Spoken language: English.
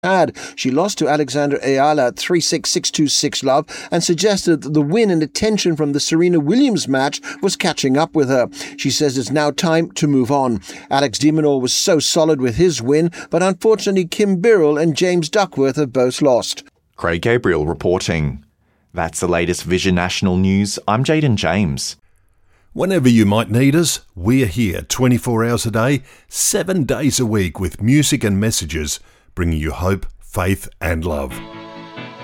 had. She lost to Alexandra Ayala at 3-6, 6-2, 6-love and suggested that the win and attention from the Serena Williams match was catching up with her. She says it's now time to move on. Alex de Minaur was so solid with his win, but unfortunately Kim Birrell and James Duckworth have both lost. Craig Gabriel reporting. That's the latest Vision National News. I'm Jaden James. Whenever you might need us, we're here 24 hours a day, 7 days a week with music and messages, bringing you hope, faith and love.